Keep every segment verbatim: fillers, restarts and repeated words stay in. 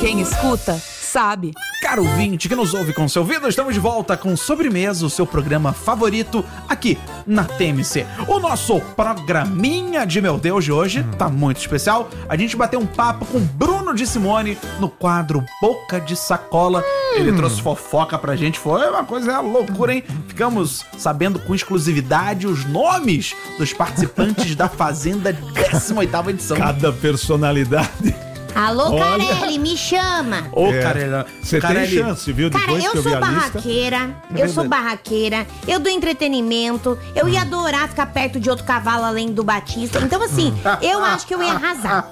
Quem escuta, sabe. Caro ouvinte que nos ouve com seu ouvido, estamos de volta com Sobremesa, o seu programa favorito aqui na T M C. O nosso programinha de meu Deus de hoje tá muito especial. A gente bateu um papo com Bruno de Simone no quadro Boca de Sacola. Ele trouxe fofoca pra gente, foi uma coisa loucura, hein? Ficamos sabendo com exclusividade os nomes dos participantes da Fazenda décima oitava edição. Cada personalidade. Alô, Olha. Carelli, me chama. Ô, É, Carelli, Você tem Carelli, chance, viu? Cara, Depois eu que eu vi sou a lista. barraqueira, eu sou barraqueira, eu dou entretenimento, eu ia adorar ficar perto de outro cavalo além do Batista. Então, assim, eu acho que eu ia arrasar.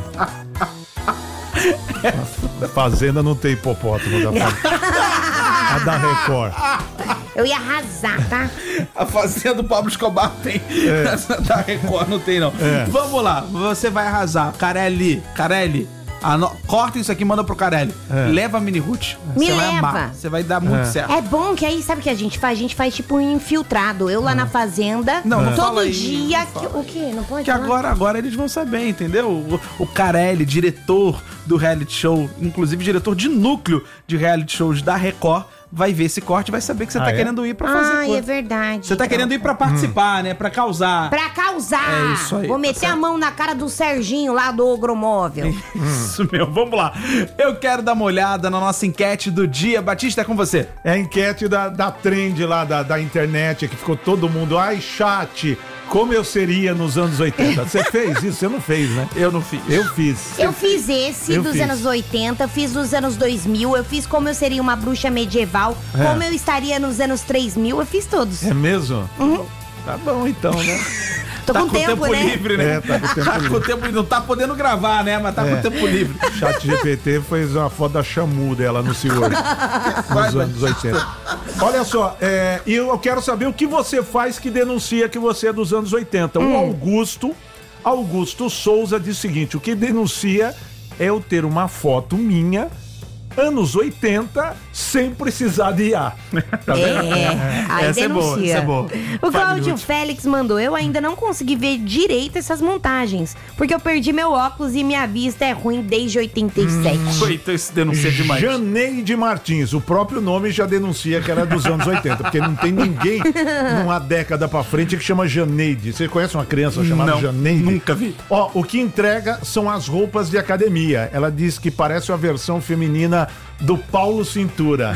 Fazenda não tem hipopótamo da Fazenda. A da Record. Eu ia arrasar, tá? A Fazenda do Pablo Escobar tem. Essa da Record não tem, não. É. Vamos lá, você vai arrasar. Carelli, Carelli, ano... corta isso aqui e manda pro Carelli. É. Leva a Mini Ruth. Me Você vai leva. amar. Você vai dar muito É. certo. É bom que aí, sabe o que a gente faz? A gente faz tipo um infiltrado. Eu lá na fazenda, Não, não todo fala aí, dia. não que- fala. o quê? Não pode Que falar? agora, agora eles vão saber, entendeu? O, o Carelli, diretor do reality show, inclusive diretor de núcleo de reality shows da Record, vai ver esse corte e vai saber que você Ah, tá é? querendo ir pra fazer Ah, coisa. é verdade. Você tá querendo ir pra participar, né? Pra causar. Pra causar. É isso aí, Vou tá meter certo. a mão na cara do Serginho lá do Ogromóvel. Isso, meu. Vamos lá. Eu quero dar uma olhada na nossa enquete do dia. Batista, é com você. É a enquete da, da trend lá da, da internet, que ficou todo mundo. Ai, chat, como eu seria nos anos oitenta. Você fez isso? Você não fez, né? Eu não fiz. Eu fiz. Eu fiz esse Eu dos fiz. anos oitenta, fiz dos anos dois mil, eu fiz como eu seria uma bruxa medieval, É. como eu estaria nos anos três mil, eu fiz todos. É mesmo? Tá bom então, né? Tô Tá com, tempo, né? livre, né? É, tá com tempo Tá livre. com tempo livre. Não tá podendo gravar, né? Mas tá É. com tempo livre. Chat G P T fez uma foto da Xamu dela no Senhor Vai, nos anos oitenta. Olha só, é, e eu quero saber o que você faz que denuncia que você é dos anos oitenta. O Augusto, Augusto Souza diz o seguinte: o que denuncia é eu ter uma foto minha, anos oitenta, sem precisar de I A. Tá vendo? É, aí Essa é boa, denuncia. essa é boa. O Cláudio Fábio. Félix mandou, eu ainda não consegui ver direito essas montagens, porque eu perdi meu óculos e minha vista é ruim desde oitenta e sete. Foi, então isso denuncia demais. Janeide Martins, o próprio nome já denuncia que era dos anos oitenta, porque não tem ninguém numa década pra frente que chama Janeide. Você conhece uma criança chamada Não, Janeide? nunca vi. Ó, o que entrega são as roupas de academia. Ela diz que parece a versão feminina do Paulo Cintura.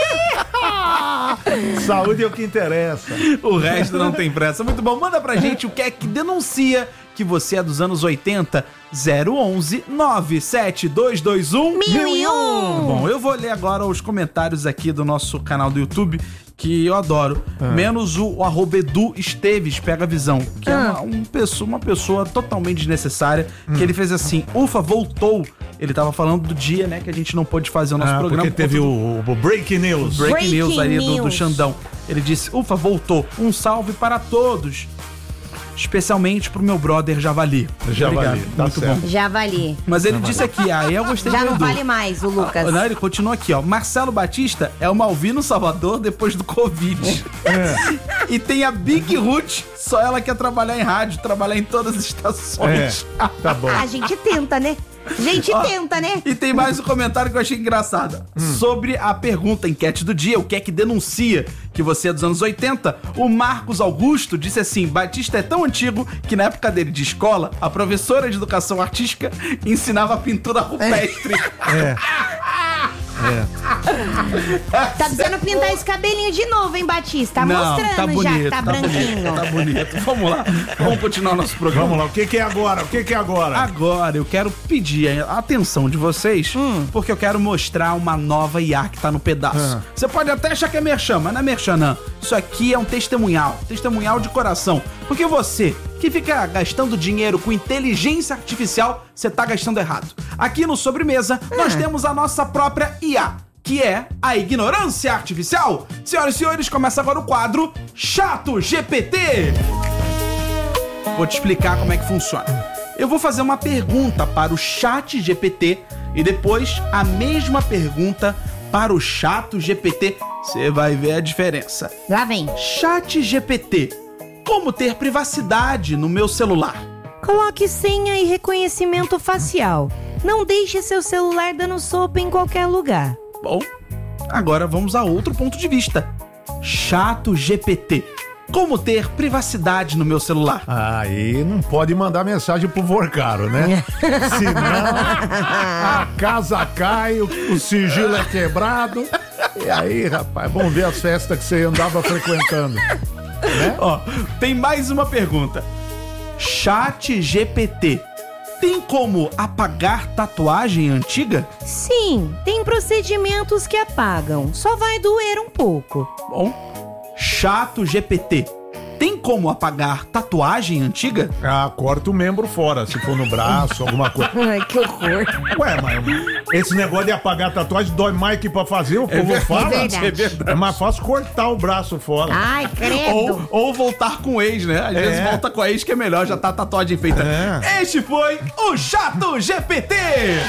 Saúde é o que interessa. O resto não tem pressa. Muito bom. Manda pra gente o que é que denuncia que você é dos anos oitenta. zero onze nove sete dois dois um Mil e um. Bom, eu vou ler agora os comentários aqui do nosso canal do YouTube, que eu adoro. Menos o, o arroba Edu Esteves Pega a Visão, que é uma, um pessoa, uma pessoa totalmente desnecessária, que ele fez assim, ufa, voltou. Ele tava falando do dia, né, que a gente não pôde fazer o nosso Ah, programa. porque por teve conta o, o Breaking News. Breaking Breaking News aí do, do News. Xandão. Ele disse, ufa, voltou. Um salve para todos. Especialmente pro meu brother Javali. Javali, Obrigado. tá Muito certo. bom. Já vali. Mas ele disse aqui, aí eu gostei Já do não Edu. vale mais o Lucas. Ah, não, ele continua aqui, ó. Marcelo Batista é o Malvino Salvador depois do Covid. E tem a Big Ruth, só ela quer trabalhar em rádio, trabalhar em todas as É, estações. tá bom. A gente tenta, né? A gente Ó, tenta, né? E tem mais um comentário que eu achei engraçado. Sobre a pergunta, enquete do dia, o que é que denuncia que você é dos anos oitenta? O Marcos Augusto disse assim, Batista é tão antigo que na época dele de escola, a professora de educação artística ensinava pintura rupestre. É. Tá precisando pintar esse cabelinho de novo, hein, Batista? Tá Não, mostrando tá bonito, já que tá, branquinho. bonito, tá bonito. Vamos lá, vamos continuar nosso programa. Vamos lá, o que, que é agora? O que, que é agora? Agora eu quero pedir a atenção de vocês, porque eu quero mostrar uma nova I A que tá no pedaço. Ah. Você pode até achar que é merchan, mas não é merchan, não. Isso aqui é um testemunhal, testemunhal de coração. Porque você que fica gastando dinheiro com inteligência artificial, você tá gastando errado. Aqui no Sobremesa, nós temos a nossa própria I A, que é a ignorância artificial. Senhoras e senhores, começa agora o quadro Chato G P T. Vou te explicar como é que funciona. Eu vou fazer uma pergunta para o Chat G P T e depois a mesma pergunta para o Chato G P T. Você vai ver a diferença. Lá vem. Chat G P T. Como ter privacidade no meu celular? Coloque senha e reconhecimento facial. Não deixe seu celular dando sopa em qualquer lugar. Bom, agora vamos a outro ponto de vista. Chato G P T. Como ter privacidade no meu celular? Aí não pode mandar mensagem pro Vorcaro, né? Senão a casa cai, o, o sigilo é quebrado. E aí, rapaz, vamos ver as festas que você andava frequentando. Né? Ó, tem mais uma pergunta. Chat G P T. Tem como apagar tatuagem antiga? Sim, tem procedimentos que apagam. Só vai doer um pouco. Bom, Chato G P T. Tem como apagar tatuagem antiga? Ah, corta o membro fora, se for no braço, alguma coisa. Ai, que horror. Ué, mas esse negócio de apagar tatuagem dói mais que pra fazer, o povo É fala. verdade. É verdade. É mais fácil cortar o braço fora. Ai, credo. Ou, ou voltar com o ex, né? Às É. vezes volta com a ex que é melhor, já tá a tatuagem feita. É. Este foi o Chato G P T!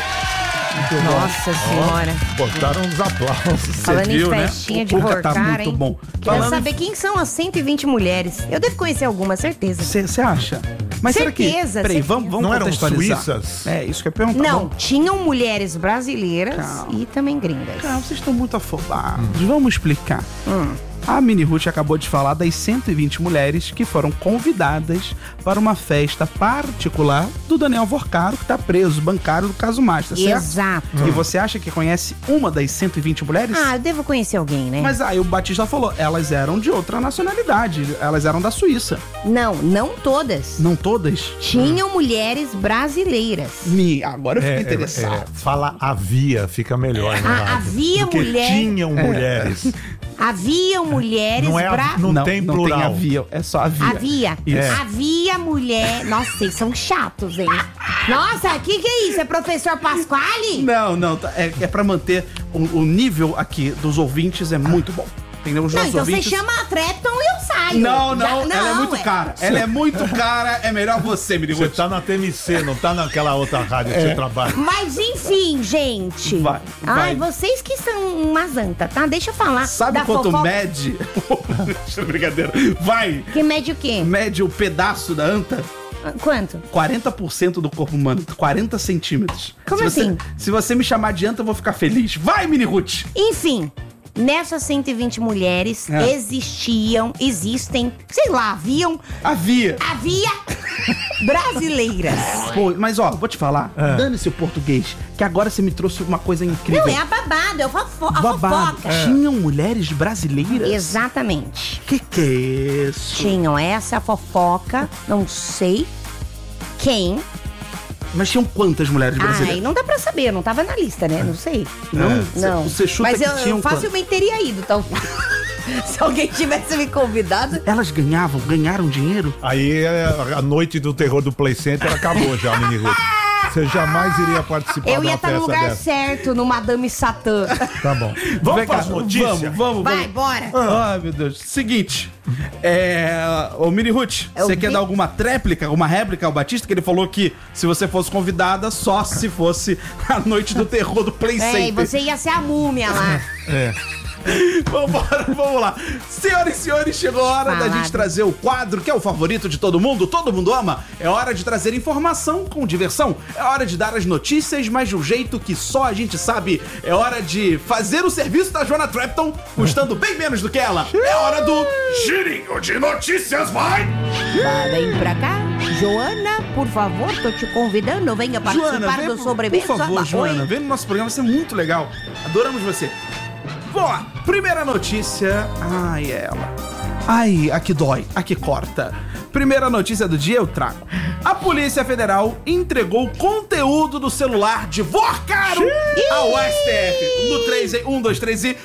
Nossa senhora. Botaram uns aplausos. Você Falando em viu, né? festinha de O Cuca tá Vorcar, muito hein? bom. Quero Falando- saber quem são as cento e vinte mulheres. Eu devo conhecer algumas, certeza. Você acha? Mas será que... Certeza, Peraí, certeza. vamos, vamos Não eram contextualizar. suíças? É, isso que eu ia perguntar. Não, Vamos- tinham mulheres brasileiras Calma. e também gringas. Calma, vocês estão muito afobados. Vamos explicar. A Mini Ruth acabou de falar das cento e vinte mulheres que foram convidadas para uma festa particular do Daniel Vorcaro, que tá preso, bancário do caso Master, certo? Exato. E você acha que conhece uma das cento e vinte mulheres? Ah, eu devo conhecer alguém, né? Mas aí o Batista falou, elas eram de outra nacionalidade, elas eram da Suíça. Não, não todas. Não todas? Tinham mulheres brasileiras. Me, agora eu fico É, interessado. é, é, fala havia, fica melhor. né, Ah, rádio? havia Porque mulher- tinham mulheres. Haviam mulheres Não é a- bra... não tem Não plural. tem havia, é só havia. Havia. Isso. Havia mulher. Nossa, vocês são chatos, hein? Nossa, o que, que é isso? É professor Pasquale? Não, não, tá- é, é pra manter o, o nível aqui dos ouvintes é muito bom. Entendeu? Os Não, nossos então você ouvintes... chama a Trepton e eu saio. Não, não, Já- ela é muito ué. cara. Ela é muito cara, é melhor você, Mini Você Ruth. tá na T M C, não tá naquela outra rádio que você trabalha. Mas enfim, gente. Vai, Ai, vai. vocês que são umas anta, tá? Deixa eu falar. Sabe da quanto fofoca. mede? Brincadeira. Vai, Que mede o quê? mede o pedaço da anta? Quanto? quarenta por cento do corpo humano, quarenta centímetros. Como se você, assim? Se você me chamar de anta, eu vou ficar feliz. Vai, Mini Ruth! Enfim, nessas cento e vinte mulheres É. existiam, existem, sei lá, haviam, Havia. havia brasileiras. Pô, mas ó, vou te falar, dane-se o português, que agora você me trouxe uma coisa incrível. Não, é a babado, é o fofo a Babado. fofoca. Tinham mulheres brasileiras? Exatamente. Que que é isso? Tinham essa fofoca, não sei quem. Mas tinham quantas mulheres Ai, brasileiras? não dá pra saber, não tava na lista, né? Não sei. Não? Não. Você chuta Mas que eu, tinham eu facilmente teria ido, talvez. Se alguém tivesse me convidado. Elas ganhavam, ganharam dinheiro? Aí é, a noite do terror do Play Center acabou já, Mini Ruth. Você jamais iria participar Eu de ia uma estar no festa lugar dessa. certo, no Madame Satã. Tá bom. Vem Vamos cá, para as notícias? Vamos, vamos, Vai, vamos. bora. Ai, meu Deus. Seguinte. É. Ô, Mini Ruth, Eu você quer vi- dar alguma tréplica, alguma réplica ao Batista? Que ele falou que se você fosse convidada, só se fosse a noite do terror do Play É, e Center. você ia ser a múmia lá. É. Vambora, vamos lá. Senhoras e senhores, chegou a hora da Falado. gente trazer o quadro que é o favorito de todo mundo, todo mundo ama. É hora de trazer informação com diversão. É hora de dar as notícias, mas de um jeito que só a gente sabe. É hora de fazer o serviço da Joana Trepton, custando bem menos do que ela. É hora do Girinho de Notícias, vai! Tá, vem pra cá. Joana, por favor, tô te convidando. Venha participar vem do por- sobremesa. Por favor, Oi. Joana, vem no nosso programa, vai ser muito legal. Adoramos você. Vamos lá, primeira notícia. Ai, ela. Ai, a que dói, a que corta. Primeira notícia do dia eu trago. A Polícia Federal entregou conteúdo do celular de Vorcaro ao S T F. No três, aí, um, dois, três e...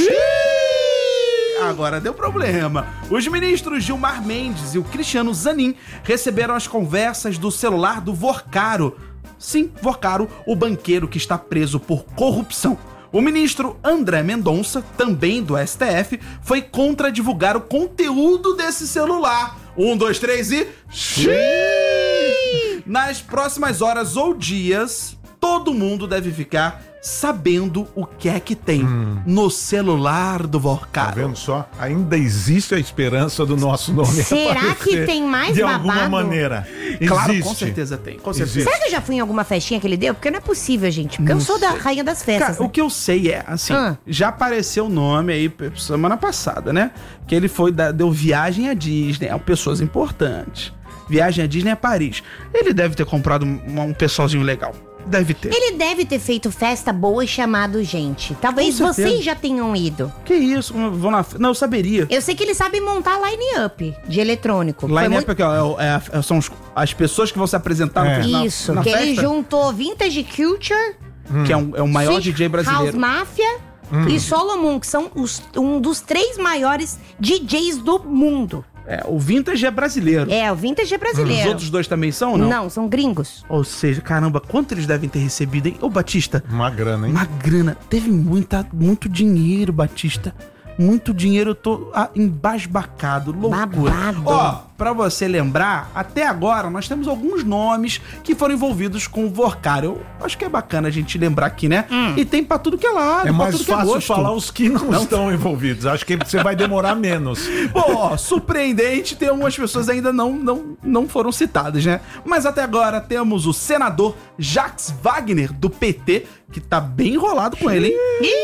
Agora deu problema. Os ministros Gilmar Mendes e o Cristiano Zanin receberam as conversas do celular do Vorcaro. Sim, Vorcaro, o banqueiro que está preso por corrupção. O ministro André Mendonça, também do S T F, foi contra divulgar o conteúdo desse celular. Um, dois, três e... Xiii! Nas próximas horas ou dias... todo mundo deve ficar sabendo o que é que tem hum. no celular do Vorcaro. Tá vendo só? Ainda existe a esperança do nosso nome. Será que tem mais de babado? De alguma maneira. Existe. Claro, com certeza tem. Com certeza. Será que eu já fui em alguma festinha que ele deu? Porque não é possível, gente. Porque não eu sou sei. da rainha das festas. Cara, né? o que eu sei é, assim, ah. já apareceu o nome aí semana passada, né? Que ele foi, da, deu viagem à Disney, a pessoas importantes. Viagem à Disney a Paris. Ele deve ter comprado um, um pessoalzinho legal. Deve ter. Ele deve ter feito festa boa e chamado gente. Talvez vocês já tenham ido. Que isso? Vão na... Não, eu saberia. Eu sei que ele sabe montar line-up de eletrônico. Line-up muito... é, que, é, é, são os, as pessoas que vão se apresentar é. no, na, Isso, na que festa. ele juntou Vintage Culture, hum. que é, um, é o maior Sweet D J brasileiro. House Mafia hum. e Solomon, que são os, um dos três maiores D Js do mundo. É, o Vintage é brasileiro. É, o Vintage é brasileiro. Os outros dois também são ou não? Não, são gringos. Ou seja, caramba, quanto eles devem ter recebido, hein? Ô, Batista. Uma grana, hein? Uma grana. Teve muita, muito dinheiro, Batista. Muito dinheiro, eu tô ah, embasbacado, loucura. Babado. Ó, pra você lembrar, até agora nós temos alguns nomes que foram envolvidos com o Vorcaro. Eu acho que é bacana a gente lembrar aqui, né? Hum. E tem pra tudo que é lado, é pra mais tudo que é fácil gosto. falar os que não, não estão envolvidos. Acho que você vai demorar menos. Bom, ó, surpreendente, tem algumas pessoas ainda não, não, não foram citadas, né? Mas até agora temos o senador Jacques Wagner, do P T, que tá bem enrolado com ele, hein?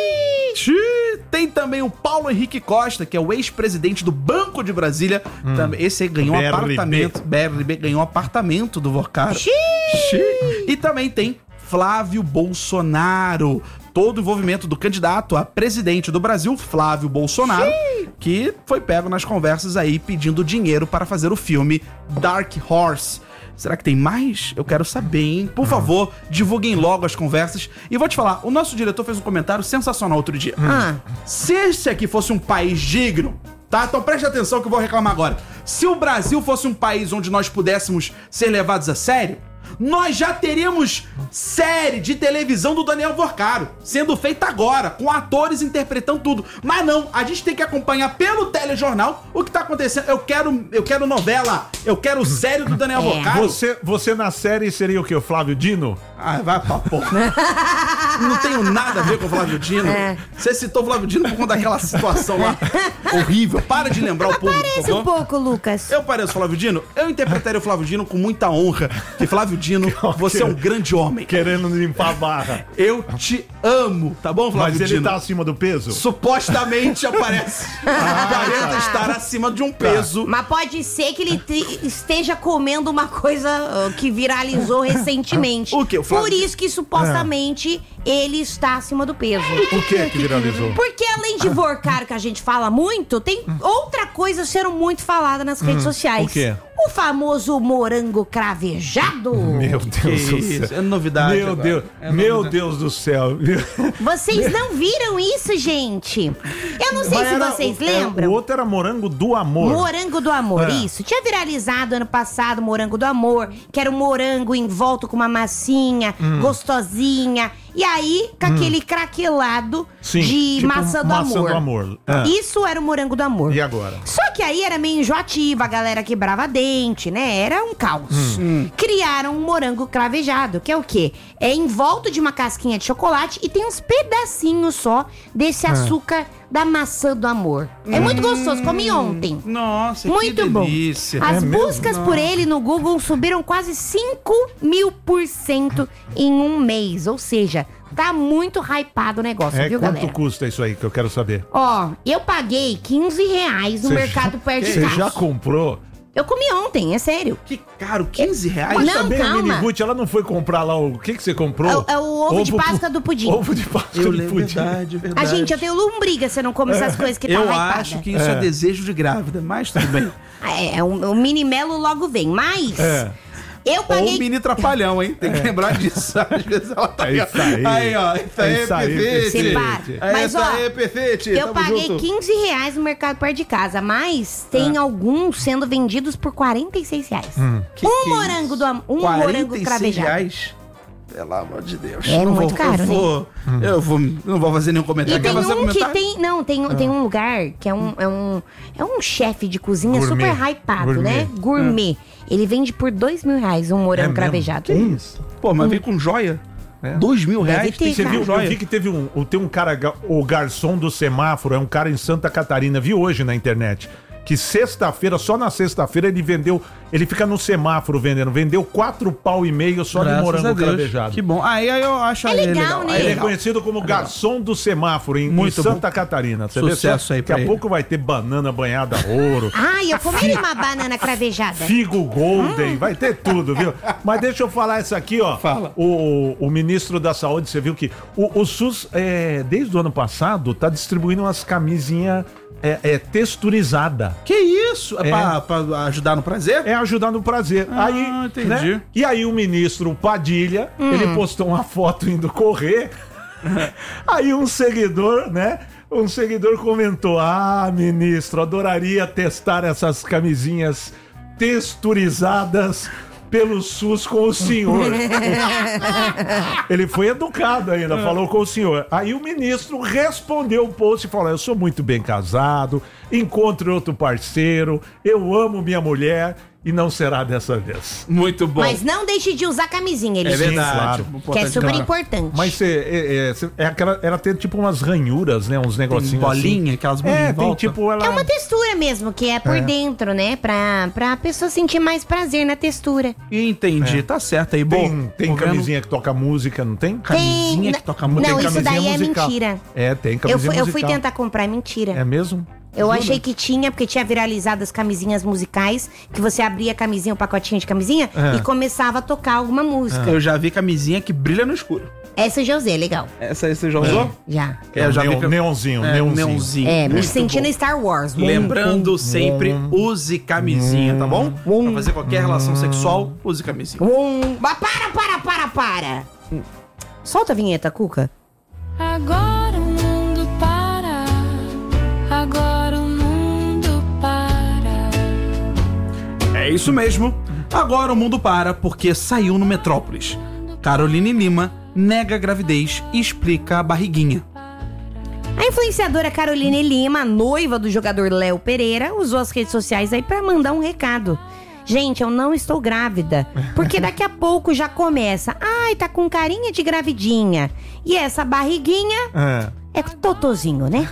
Tem também o Paulo Henrique Costa, que é o ex-presidente do Banco de Brasília. Hum. Esse aí ganhou um apartamento. B R B ganhou um apartamento do Vorcaro. E também tem Flávio Bolsonaro. Todo o envolvimento do candidato a presidente do Brasil, Flávio Bolsonaro, Xiii. que foi pego nas conversas aí pedindo dinheiro para fazer o filme Dark Horse. Será que tem mais? Eu quero saber, hein? Por favor, divulguem logo as conversas. E vou te falar, o nosso diretor fez um comentário sensacional outro dia. Ah. Se esse aqui fosse um país digno, tá? Então preste atenção que eu vou reclamar agora. Se o Brasil fosse um país onde nós pudéssemos ser levados a sério, nós já teríamos série de televisão do Daniel Vorcaro sendo feita agora, com atores interpretando tudo. Mas não, a gente tem que acompanhar pelo telejornal o que tá acontecendo. Eu quero, eu quero novela, eu quero série do Daniel é. Vorcaro. Você, você na série seria o quê? O Flávio Dino? Ah, vai pra porra. Não tenho nada a ver com o Flávio Dino. É. Você citou o Flávio Dino por conta daquela situação lá horrível. Para de lembrar o público. Parece um pouco, Lucas. Eu pareço o Flávio Dino? Eu interpretaria o Flávio Dino com muita honra. Que Flávio Dino, você é um grande homem. Querendo limpar a barra. Eu te amo, tá bom, Flávio Dino? Mas ele tá acima do peso? Supostamente aparece. Aparenta ah, estar acima de um peso. Mas pode ser que ele esteja comendo uma coisa uh, que viralizou recentemente. O quê? O Por isso que supostamente é. ele está acima do peso. O que que viralizou? Porque além de Vorcaro, que a gente fala muito, tem outra coisa sendo muito falada nas redes hum, sociais. O quê? O famoso morango cravejado. Meu Deus do céu. É novidade. Meu agora. Deus, é meu novidade. Deus do céu. Vocês não viram isso, gente? Eu não sei Mas se vocês o, lembram. O outro era morango do amor. Morango do amor, é. isso. Tinha viralizado ano passado morango do amor, que era um morango envolto com uma massinha, hum. gostosinha. E aí, com hum. aquele craquelado Sim, de tipo maçã do maçã amor. Do amor. É. Isso era o morango do amor. E agora? Só que aí era meio enjoativo, a galera quebrava dente, né? Era um caos. Hum. Criaram um morango cravejado, que é o quê? É envolto de uma casquinha de chocolate e tem uns pedacinhos só desse ah. açúcar da maçã do amor. É hum. muito gostoso, comi ontem. Nossa, muito que bom. delícia. As é buscas mesmo? por ele no Google subiram quase cinco mil por cento em um mês. Ou seja, tá muito hypado o negócio, é, viu, quanto galera? Quanto custa isso aí que eu quero saber? Ó, eu paguei quinze reais no Cê mercado já, perto de casa. Você já comprou? Eu comi ontem, é sério. Que caro, quinze reais? Mas não, também calma. a Miniguti, ela não foi comprar lá o... O que que você comprou? É, é o ovo, ovo de Páscoa do pudim. Ovo de Páscoa eu do lembro, pudim. Verdade, verdade. A gente, eu tenho lombriga se eu não come essas coisas que tá Eu hypada. acho que isso é. é desejo de grávida, mas tudo bem. É, é um, um mini melo logo vem, mas... É. Eu paguei... Ou um mini trapalhão, hein? Tem que é. lembrar disso. Às vezes ela tá... É isso aí. Aí, ó. Isso aí é perfeito. Separa. Mas, ó, é perfeito. eu Tamo paguei junto. quinze reais no mercado perto de casa, mas tem ah. alguns sendo vendidos por quarenta e seis reais. Hum. Que um que morango do am- um morango cravejado. Reais? Pelo amor de Deus. É não muito vou, caro, eu vou, né? Eu vou, não vou fazer nenhum comentário. E tem Quer fazer um comentário? que tem... Não, tem, ah. tem um lugar que é um, é um, é um chefe de cozinha Gourmet. super hypado, Gourmet. né? Gourmet. É. Ele vende por dois mil reais um morango é cravejado. Que isso? Pô, mas hum. vem com joia? É. Dois mil Deve reais? ter, Você viu, Joia. eu vi que teve um, tem um cara, o garçom do semáforo, é um cara em Santa Catarina, vi hoje na internet, que sexta-feira, só na sexta-feira ele vendeu, ele fica no semáforo vendendo, vendeu quatro pau e meio só Graças de morango a Deus. cravejado. Que bom. Aí, aí eu acho É ele legal, né? Aí Ele é legal. conhecido como garçom do semáforo em, Muito em Santa bom. Catarina. Você Sucesso vê, aí Daqui pra a ele. pouco vai ter banana banhada a ouro, Ai, eu comeria uma banana cravejada. figo golden, vai ter tudo, viu? Mas deixa eu falar isso aqui, ó. Fala. O, o ministro da Saúde, você viu que o, o SUS, é, desde o ano passado, tá distribuindo umas camisinhas é, é, texturizadas. Que isso? É, É. Pra, pra ajudar no prazer? É ajudar no prazer. Ah, aí, entendi. né? E aí o ministro Padilha, ele postou uma foto indo correr. Aí um seguidor, né? Um seguidor comentou: "Ah, ministro, adoraria testar essas camisinhas texturizadas pelo SUS com o senhor." Ele foi educado ainda, falou com o senhor. Aí o ministro respondeu o post e falou: "Eu sou muito bem casado, encontre outro parceiro, eu amo minha mulher e não será dessa vez." Muito bom. Mas não deixe de usar camisinha, ele é disse. verdade. claro. Importante, Que é super claro. importante. Mas cê, é, é, cê- é aquela, ela tem tipo umas ranhuras, né? Uns Tem negocinhos bolinha, assim. aquelas bolinhas É, em tem volta. tipo ela. É uma textura mesmo, que é por dentro, né? Pra, pra pessoa sentir mais prazer na textura. Entendi, tá certo aí. Bom, Tem, tem tô vendo- camisinha que toca música, não tem? Camisinha Tem- que toca música. Não, Tem isso camisinha daí é musical. mentira. É, tem Eu camisinha fui, eu fui musical. tentar comprar, é mentira. É mesmo? Eu Jura? achei que tinha, porque tinha viralizado as camisinhas musicais, que você abria a camisinha, um pacotinho de camisinha, É. e começava a tocar alguma música. Eu já vi camisinha que brilha no escuro. Essa eu já usei, legal. Essa aí você já usou? Já. É, eu já vi Neon- que- neonzinho, É, neonzinho. neonzinho. É, me Muito sentindo bom. Star Wars. Lembrando sempre, use camisinha, tá bom? Pra fazer qualquer relação sexual, use camisinha. Um... Mas para, para, para, para! Solta a vinheta, Cuca. Agora o mundo para, agora o mundo para. É isso mesmo. Agora o mundo para porque saiu no Metrópolis. Caroline Lima nega a gravidez e explica a barriguinha. A influenciadora Caroline Lima, noiva do jogador Léo Pereira, usou as redes sociais aí pra mandar um recado. Gente, eu não estou grávida, porque daqui a pouco já começa. Ai, tá com carinha de gravidinha. E essa barriguinha É. é totozinho, né?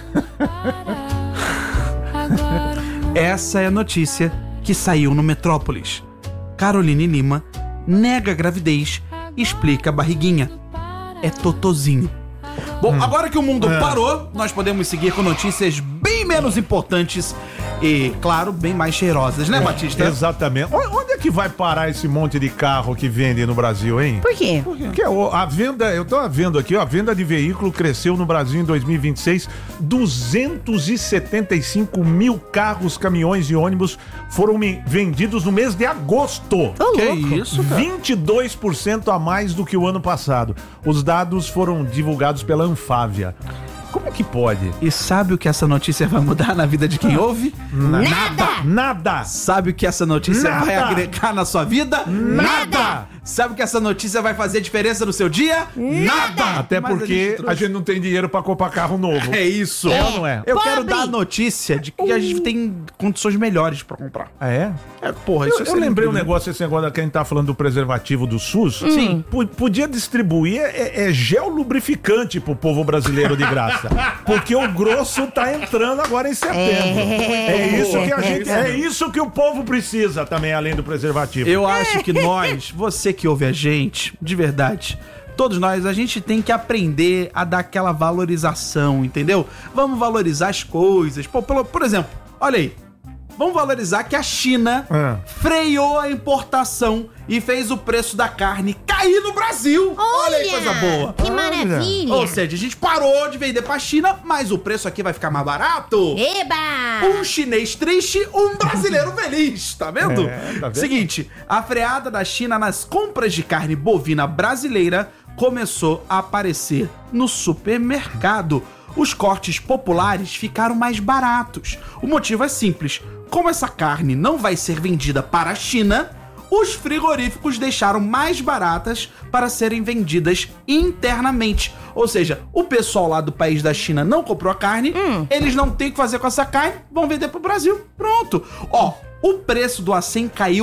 Agora o mundo Essa é a notícia que saiu no Metrópolis. Caroline Lima nega a gravidez e explica a barriguinha. É totozinho. Bom, agora que o mundo parou, nós podemos seguir com notícias bem menos importantes e, claro, bem mais cheirosas, né, Batista? Exatamente. O- Onde é que vai parar esse monte de carro que vende no Brasil, hein? Por quê? Porque o- a venda, eu tô vendo aqui, ó, a venda de veículo cresceu no Brasil em dois mil e vinte e seis. duzentos e setenta e cinco mil carros, caminhões e ônibus foram me- vendidos no mês de agosto. Ô, Que louco. isso, cara? vinte e dois por cento a mais do que o ano passado. Os dados foram divulgados pela Anfávia. Como é que pode? E sabe o que essa notícia vai mudar na vida de quem ouve? Nada! Nada! Sabe o que essa notícia Nada. vai agregar na sua vida? Nada! Sabe o que essa notícia vai fazer diferença no seu dia? Nada! Até Mas porque gente a trouxe. gente não tem dinheiro pra comprar carro novo. É isso. É ou não é? Eu Pobre. quero dar a notícia de que a gente tem condições melhores pra comprar. Ah, é? É, porra, Eu, isso é eu ser lembrei um incrível. negócio, esse negócio que a gente tá falando do preservativo do SUS. Sim. P- podia distribuir é, é gel lubrificante pro povo brasileiro de graça. Porque o grosso tá entrando agora em setembro. É. É isso que a gente. É isso que o povo precisa também, além do preservativo. Eu acho que nós, você que ouve a gente, de verdade, todos nós, a gente tem que aprender a dar aquela valorização, entendeu? Vamos valorizar as coisas. Pô, pelo- por exemplo, olha aí. Vamos valorizar que a China Ah. freou a importação e fez o preço da carne cair no Brasil. Olha aí, coisa boa. Que maravilha! Ou seja, a gente parou de vender pra China, mas o preço aqui vai ficar mais barato. Eba! Um chinês triste, um brasileiro feliz, tá vendo? É, tá vendo? Seguinte, a freada da China nas compras de carne bovina brasileira começou a aparecer no supermercado. Os cortes populares ficaram mais baratos. O motivo é simples. Como essa carne não vai ser vendida para a China, os frigoríficos deixaram mais baratas para serem vendidas internamente. Ou seja, o pessoal lá do país da China não comprou a carne, eles não têm o que fazer com essa carne, vão vender pro Brasil. Pronto. Ó, o preço do acém caiu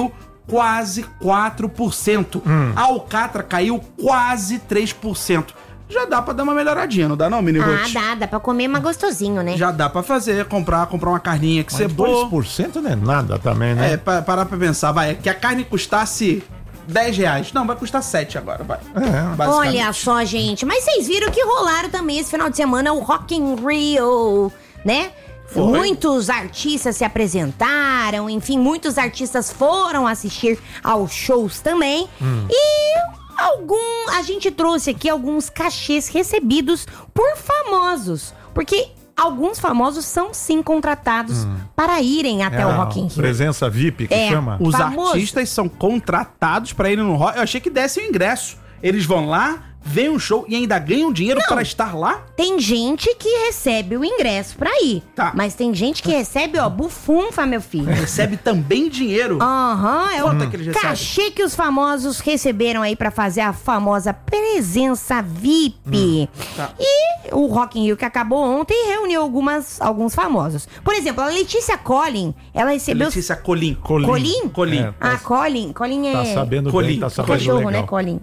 quase quatro por cento. Hum. A Alcatra caiu quase três por cento. Já dá pra dar uma melhoradinha, não dá não, Mini Ruth? Ah, dá, dá pra comer mais gostosinho, né? Já dá pra fazer, comprar, comprar uma carninha que você boa. dois por cento não é nada também, né? É, pra, parar pra pensar, vai, que a carne custasse dez reais. Não, vai custar sete agora, vai. É. Olha só, gente, mas vocês viram que rolaram também esse final de semana o Rock in Rio, né? Foi. Muitos artistas se apresentaram, enfim, muitos artistas foram assistir aos shows também. Hum. E algum, a gente trouxe aqui alguns cachês recebidos por famosos, porque alguns famosos são sim contratados hum. para irem até é, o Rock in Rio. Presença V I P que é, chama. Os famoso. artistas são contratados para irem no Rock. Eu achei que desse o ingresso. Eles vão lá, vem um show e ainda ganham dinheiro para estar lá? Tem gente que recebe o ingresso pra ir. Tá. Mas tem gente que recebe, ó, bufunfa, meu filho. Recebe também dinheiro? Aham, uhum, é o hum. que eles cachê que os famosos receberam aí pra fazer a famosa presença V I P. Hum. Tá. E o Rock in Rio que acabou ontem reuniu algumas, alguns famosos. Por exemplo, a Letícia Collin, ela recebeu... Letícia Collin. Colin? Colin? Colin. É, tá... Ah, Colin. Colin é... Tá sabendo Colin. bem, tá sabendo Cachorro, legal. né, Colin?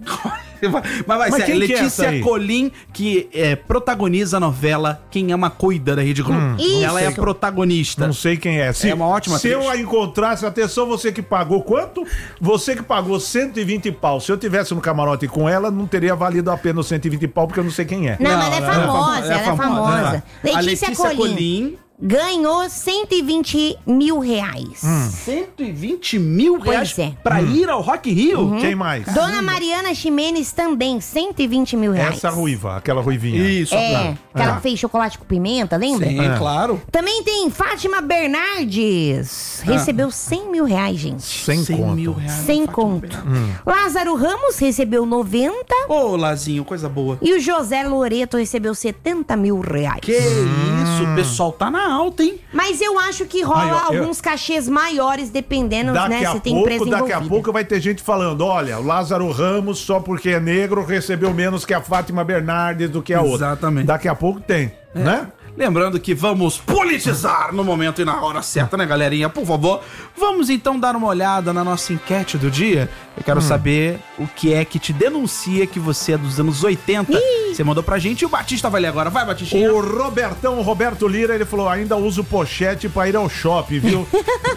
Mas vai ser Letícia que é Collin, que é, protagoniza a novela Quem Ama Cuida da Rede Globo. Hum, ela é a protagonista. Não sei quem é. Se, é uma ótima Se atriz. eu a encontrasse, atenção, você que pagou quanto? Você que pagou cento e vinte pau. Se eu tivesse no camarote com ela, não teria valido a pena os cento e vinte pau, porque eu não sei quem é. Não, não mas ela é famosa, ela é famosa. Ela é famosa. Letícia, a Letícia Collin. Collin ganhou cento e vinte mil reais. Hum. cento e vinte mil reais pois é. pra hum. ir ao Rock in Rio? Uhum. Quem mais? Dona Caramba. Mariana Ximenes também, cento e vinte mil reais. Essa ruiva, aquela ruivinha. Isso. É, claro. que ela é. fez chocolate com pimenta, lembra? Sim, é. claro. Também tem Fátima Bernardes. Ah. Recebeu cem mil reais, gente. cem mil reais. Sem conto. Hum. Lázaro Ramos recebeu noventa. Ô, oh, Lazinho, coisa boa. E o José Loreto recebeu setenta mil reais. Que hum. isso, o pessoal tá na alta, hein? Mas eu acho que rola Ai, eu, alguns eu... cachês maiores, dependendo, daqui né, a se tem pouco, empresa envolvida. Daqui a pouco vai ter gente falando, olha, o Lázaro Ramos, só porque é negro, recebeu menos que a Fátima Bernardes do que a outra. Exatamente. Daqui a pouco tem, é. né? Lembrando que vamos politizar no momento e na hora certa, né, galerinha? Por favor, vamos então dar uma olhada na nossa enquete do dia. Eu quero hum. saber o que é que te denuncia que você é dos anos oitenta. Ih. Você mandou pra gente e o Batista vai ler agora. Vai, Batistinha. O Robertão, o Roberto Lira, ele falou, ainda uso pochete pra ir ao shopping, viu?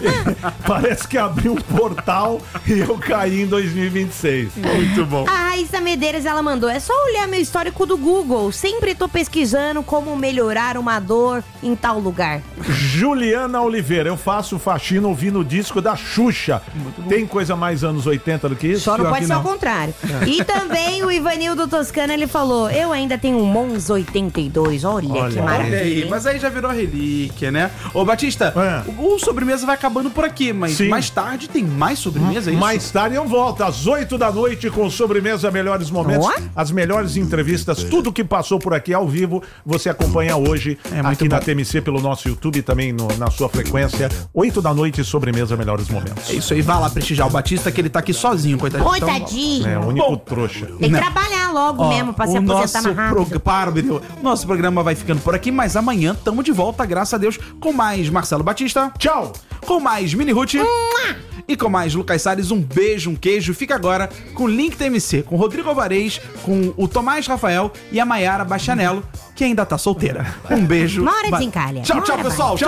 Parece que abriu um portal e eu caí em dois mil e vinte e seis. Muito bom. A Raíssa Medeiros, ela mandou, é só olhar meu histórico do Google. Sempre tô pesquisando como melhorar uma dor em tal lugar. Juliana Oliveira, eu faço faxina ouvindo o disco da Xuxa. Tem coisa mais anos oitenta do que isso? Só não pode ser não. ao contrário. É. E também o Ivanildo Toscano, ele falou, eu ainda tenho um Mons oitenta e dois, olha, olha que maravilha. Olha aí, mas aí já virou relíquia, né? Ô Batista, é. o, o sobremesa vai acabando por aqui, mas Sim. mais tarde tem mais sobremesa, é isso? Mais tarde eu volto, às oito da noite com sobremesa Melhores Momentos, oh? as melhores entrevistas, tudo que passou por aqui ao vivo, você acompanha hoje é aqui bom. na T M C pelo nosso YouTube e também no, na sua frequência, oito da noite, sobremesa Melhores Momentos. É isso aí, vai lá prestigiar o Batista que ele tá aqui sozinho, coitadinho. Coitadinho. É, o único bom, trouxa. Tem que Não. trabalhar logo Ó, mesmo pra se aposentar mais rápido. Prog... Para, meu. Nosso programa vai ficando por aqui, mas amanhã tamo de volta, graças a Deus, com mais Marcelo Batista. Tchau! Com mais Mini Ruth. E com mais Lucas Salles, um beijo, um queijo. Fica agora com o Link T M C, com o Rodrigo Alvarez, com o Tomás Rafael e a Maiara Bastianello, que ainda tá solteira. Um beijo. Uma hora desencalha. Tchau, tchau, pessoal. Tchau.